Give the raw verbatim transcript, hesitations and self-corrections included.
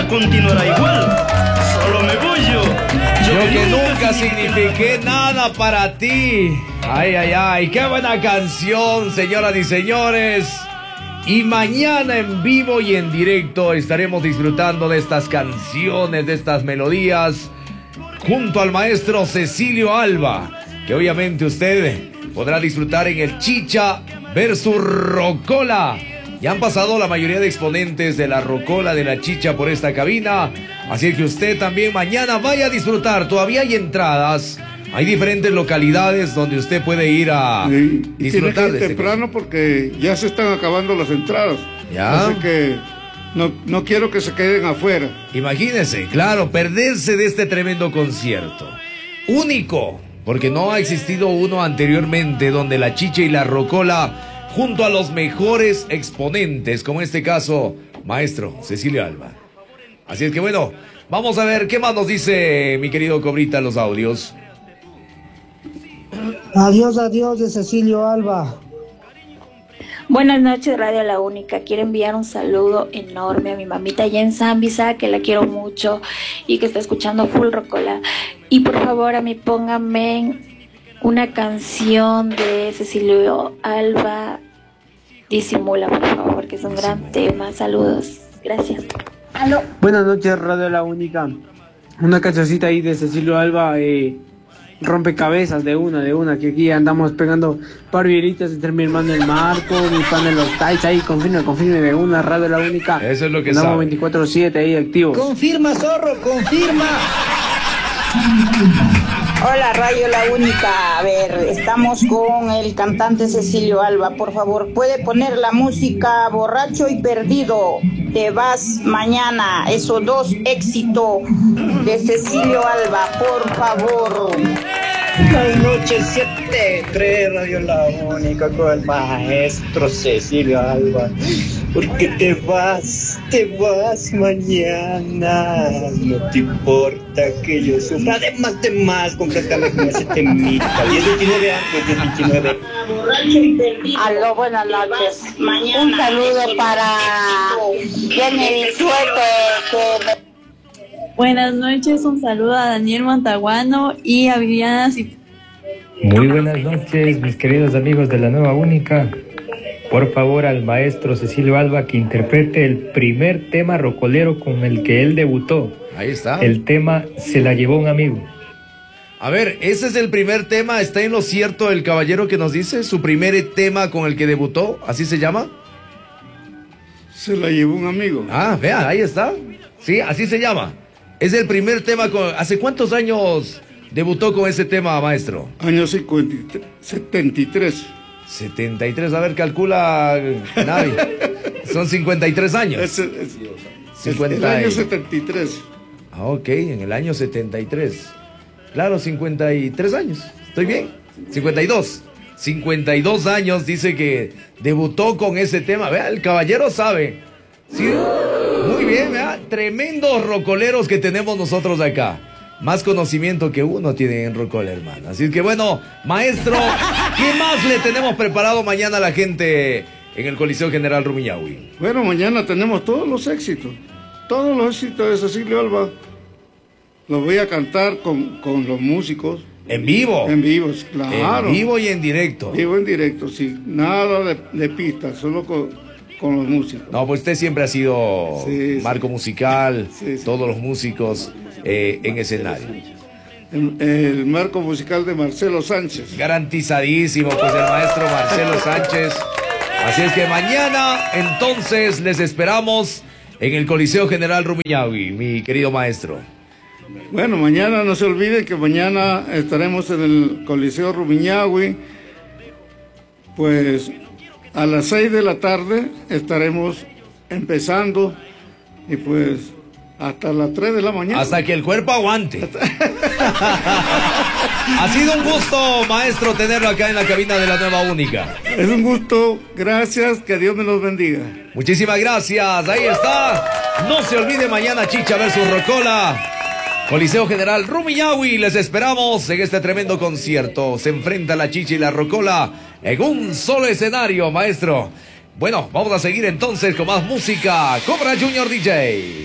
vida continuará igual. Solo me voy yo. Yo, yo que nunca signifiqué nada para ti. Ay, ay, ay, qué buena canción, señoras y señores. Y mañana en vivo y en directo estaremos disfrutando de estas canciones, de estas melodías, junto al maestro Cecilio Alba, que obviamente usted podrá disfrutar en el Chicha versus Rocola. Ya han pasado la mayoría de exponentes de la Rocola, de la Chicha por esta cabina, así que usted también mañana vaya a disfrutar. Todavía hay entradas, hay diferentes localidades donde usted puede ir a sí, y disfrutar tiene que ir de este temprano concierto. Porque ya se están acabando las entradas. Ya. Así que no, no quiero que se queden afuera. Imagínense, claro, perderse de este tremendo concierto. Único, porque no ha existido uno anteriormente donde la Chicha y la Rocola, junto a los mejores exponentes, como en este caso, maestro Cecilio Alba. Así es que bueno, vamos a ver qué más nos dice mi querido Cobrita los audios. Adiós, adiós de Cecilio Alba. Buenas noches, Radio La Única. Quiero enviar un saludo enorme a mi mamita allá en Zambisa, que la quiero mucho y que está escuchando Full Rocola. Y por favor, a mí pónganme una canción de Cecilio Alba, Disimula, por favor, que es un gran tema. Saludos. Gracias. ¿Aló? Buenas noches, Radio La Única. Una cancioncita ahí de Cecilio Alba, eh, rompecabezas de una, de una, que aquí andamos pegando parvieritas entre mi hermano el Marco, mi pan de los Tais, ahí, confirme, confirme de una, Radio La Única. Eso es lo que andamos sabe. veinticuatro siete ahí activos. Confirma, zorro, confirma. Hola, Radio La Única. A ver, estamos con el cantante Cecilio Alba. Por favor, ¿puede poner la música Borracho y Perdido? Te vas mañana. Esos dos éxitos de Cecilio Alba, por favor. Buenas noches, siete tres, Radio La Única con el maestro Cecilio Alba. Porque te vas, te vas mañana. No te importa que yo sufra. Además de más, complétame con ese temita. diez veintinueve años, diez veintinueve. Aló, buenas noches. Un saludo para Jenny Suete. Buenas noches, un saludo a Daniel Montaguano y a Viviana Cip- Muy buenas noches, mis queridos amigos de La Nueva Única. Por favor, al maestro Cecilio Alba que interprete el primer tema rocolero con el que él debutó. Ahí está. El tema Se la llevó un amigo. A ver, ese es el primer tema. ¿Está en lo cierto el caballero que nos dice? ¿Su primer tema con el que debutó? ¿Así se llama? Se la llevó un amigo. Ah, vea, ahí está. Sí, así se llama. Es el primer tema con... ¿Hace cuántos años debutó con ese tema, maestro? Año cincuenta y tres, setenta y tres. setenta y tres, a ver, calcula, Navi. Son cincuenta y tres años. Es, es, cincuenta el año setenta y tres. Ah, ok, en el año setenta y tres. Claro, cincuenta y tres años. ¿Estoy bien? cincuenta y dos. cincuenta y dos años dice que debutó con ese tema. Vea, el caballero sabe. Sí, muy bien, vea. Tremendos rocoleros que tenemos nosotros acá. Más conocimiento que uno tiene en rocola, hermano. Así que bueno, maestro, ¿qué más le tenemos preparado mañana a la gente en el Coliseo General Rumiñahui? Bueno, mañana tenemos todos los éxitos. Todos los éxitos de Cecilio Alba. Los voy a cantar con, con los músicos. ¿En vivo? En vivo, claro. En vivo y en directo. Vivo en directo, sí. Nada de, de pistas, solo con, con los músicos. No, pues usted siempre ha sido sí, marco sí. musical, sí, sí. todos los músicos eh, en escenario. El, el marco musical de Marcelo Sánchez. Garantizadísimo, pues el maestro Marcelo Sánchez. Así es que mañana, entonces, les esperamos en el Coliseo General Rumiñahui, mi querido maestro. Bueno, mañana no se olvide que mañana estaremos en el Coliseo Rumiñahui, pues a las seis de la tarde estaremos empezando y pues hasta las tres de la mañana. Hasta que el cuerpo aguante. Ha sido un gusto, maestro, tenerlo acá en la cabina de La Nueva Única. Es un gusto, gracias, que Dios me los bendiga. Muchísimas gracias, ahí está. No se olvide mañana Chicha versus Rocola. Coliseo General Rumiñahui, les esperamos en este tremendo concierto. Se enfrenta la Chicha y la Rocola en un solo escenario, maestro. Bueno, vamos a seguir entonces con más música. Cobra Junior D J.